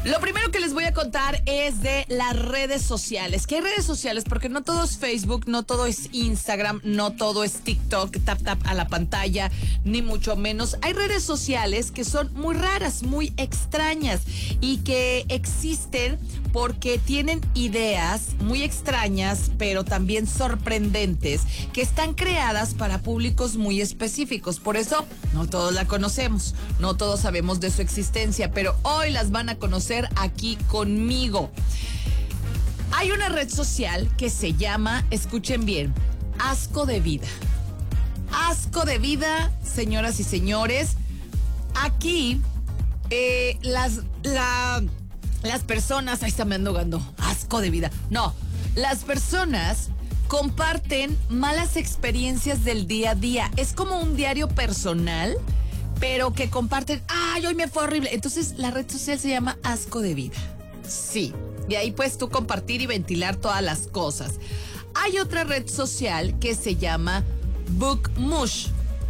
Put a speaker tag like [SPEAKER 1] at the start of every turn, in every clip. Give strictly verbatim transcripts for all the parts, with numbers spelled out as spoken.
[SPEAKER 1] Lo primero que les voy a contar es de las redes sociales. ¿Qué hay redes sociales? Porque no todo es Facebook, no todo es Instagram, no todo es TikTok, tap tap a la pantalla, ni mucho menos. Hay redes sociales que son muy raras, muy extrañas y que existen porque tienen ideas muy extrañas, pero también sorprendentes, que están creadas para públicos muy específicos. Por eso no todos la conocemos, no todos sabemos de su existencia, pero hoy las van a conocer aquí conmigo. Hay una red social que se llama, escuchen bien, Asco de Vida. Asco de Vida, señoras y señores. Aquí eh, las, la, las personas, ahí está me ando ahogando, asco de vida. No, las personas comparten malas experiencias del día a día. Es como un diario personal, pero que comparten, ay, hoy me fue horrible. Entonces la red social se llama Asco de Vida. Sí, y ahí puedes tú compartir y ventilar todas las cosas. Hay otra red social que se llama Bookmush.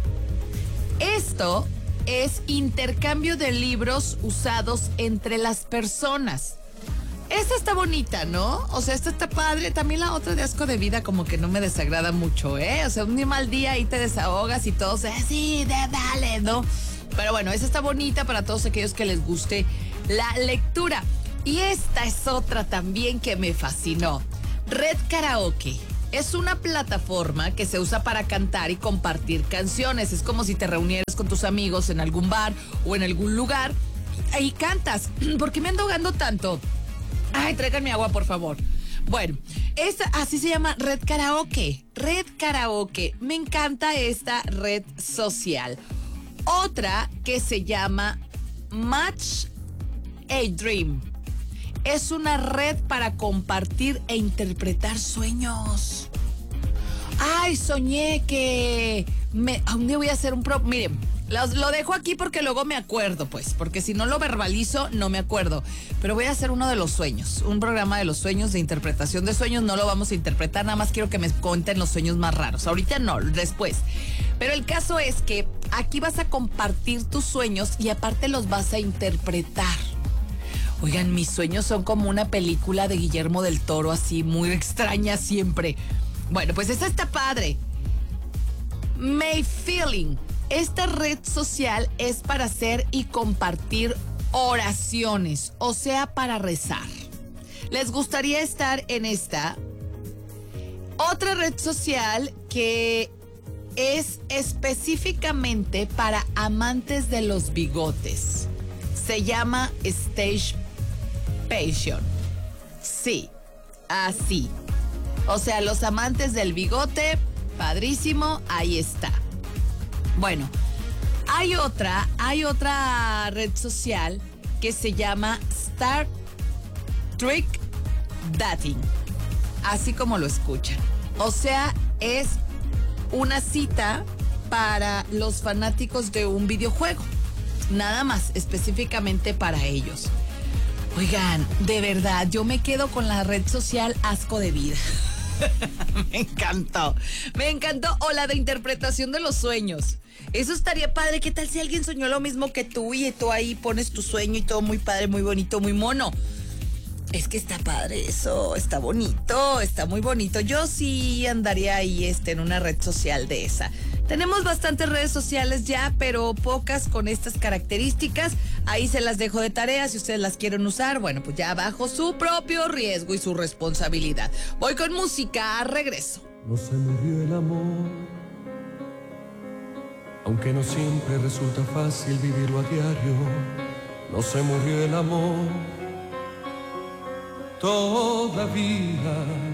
[SPEAKER 1] Esto es intercambio de libros usados entre las personas. Esta está bonita, ¿no? O sea, esta está padre. También la otra de Asco de Vida como que no me desagrada mucho, ¿eh? O sea, un mal día ahí te desahogas y todo, o sea, sí, de, dale, ¿no? Pero bueno, esa está bonita para todos aquellos que les guste la lectura. Y esta es otra también que me fascinó. Red Karaoke. Es una plataforma que se usa para cantar y compartir canciones. Es como si te reunieras con tus amigos en algún bar o en algún lugar y cantas. ¿Por qué me ando ahogando tanto? Ay, tráiganme agua, por favor. Bueno, esta, así se llama Red Karaoke. Red Karaoke. Me encanta esta red social. Otra que se llama Match a Dream. Es una red para compartir e interpretar sueños. Ay, soñé que me, un día voy a hacer un pro. Miren, lo, lo dejo aquí porque luego me acuerdo, pues, porque si no lo verbalizo, no me acuerdo. Pero voy a hacer uno de los sueños, un programa de los sueños, de interpretación de sueños. No lo vamos a interpretar, nada más quiero que me cuenten los sueños más raros. Ahorita no, después. Pero el caso es que aquí vas a compartir tus sueños y aparte los vas a interpretar. Oigan, mis sueños son como una película de Guillermo del Toro, así, muy extraña siempre. Bueno, pues esa está padre. May Feeling. Esta red social es para hacer y compartir oraciones, o sea, para rezar. ¿Les gustaría estar en esta? Otra red social que es específicamente para amantes de los bigotes. Se llama Stage Passion. Sí, así. O sea, los amantes del bigote, padrísimo, ahí está. Bueno, hay otra, hay otra red social que se llama Star Trek Dating. Así como lo escuchan. O sea, es una cita para los fanáticos de un videojuego. Nada más, específicamente para ellos. Oigan, de verdad, yo me quedo con la red social Asco de Vida. Me encantó, me encantó. O la de interpretación de los sueños. Eso estaría padre. ¿Qué tal si alguien soñó lo mismo que tú y tú ahí pones tu sueño y todo muy padre, muy bonito, muy mono? Es que está padre eso, está bonito, está muy bonito. Yo sí andaría ahí este, en una red social de esa. Tenemos bastantes redes sociales ya, pero pocas con estas características. Ahí se las dejo de tarea. Si ustedes las quieren usar, bueno, pues ya bajo su propio riesgo y su responsabilidad. Voy con música, regreso.
[SPEAKER 2] No se murió el amor, aunque no siempre resulta fácil vivirlo a diario. No se murió el amor todavía.